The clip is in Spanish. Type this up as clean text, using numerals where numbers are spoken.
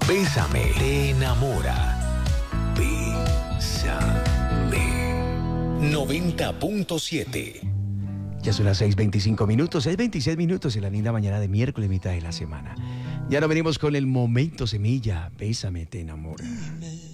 Bésame, te enamora. Bésame. 90.7. Ya son las 6:25, 6:26 minutos en la linda mañana de miércoles, mitad de la semana. Ya nos venimos con el momento semilla. Bésame, te enamora.